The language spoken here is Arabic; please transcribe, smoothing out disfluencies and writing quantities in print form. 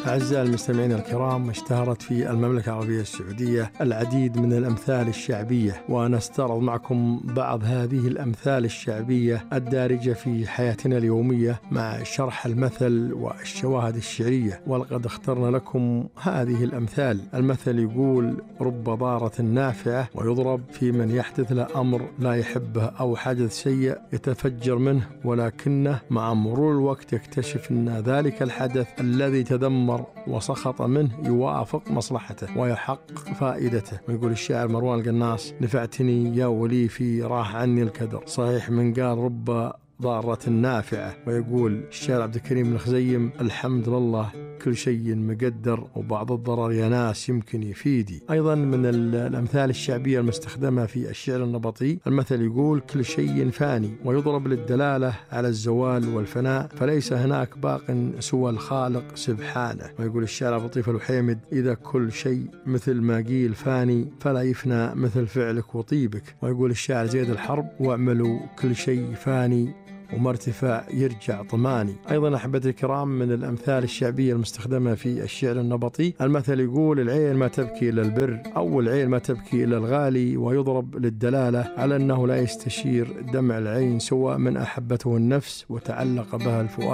أعزائي المستمعين الكرام، اشتهرت في المملكة العربية السعودية العديد من الأمثال الشعبية، ونستعرض معكم بعض هذه الأمثال الشعبية الدارجة في حياتنا اليومية مع شرح المثل والشواهد الشعرية. ولقد اخترنا لكم هذه الأمثال. المثل يقول: رب ضارة نافعة، ويضرب في من يحدث له أمر لا يحبه أو حدث سيء يتفجر منه، ولكنه مع مرور الوقت يكتشف أن ذلك الحدث الذي تذمر وسخط منه يوافق مصلحته ويحقق فائدته. ويقول الشاعر مروان القناص: نفعتني يا ولي في راح عني الكدر. صحيح من قال رب ضارة نافعة. ويقول الشاعر عبد الكريم الخزيم: الحمد لله كل شيء مقدر، وبعض الضرر يا ناس يمكن يفيدي. أيضا من الأمثال الشعبية المستخدمة في الشعر النبطي المثل يقول: كل شيء فاني، ويضرب للدلالة على الزوال والفناء، فليس هناك باق سوى الخالق سبحانه. ويقول الشاعر عبد اللطيف الوحيمد: إذا كل شيء مثل ما قيل فاني، فلا يفنى مثل فعلك وطيبك. ويقول الشاعر زيد الحرب: واعملوا كل شيء فاني، وما ارتفاع يرجع طماني. أيضا أحبتي الكرام من الأمثال الشعبية المستخدمة في الشعر النبطي المثل يقول: العين ما تبكي إلا البر، أو العين ما تبكي إلا الغالي، ويضرب للدلالة على أنه لا يستشير دمع العين سوى من أحبته النفس وتعلق بها الفؤاد.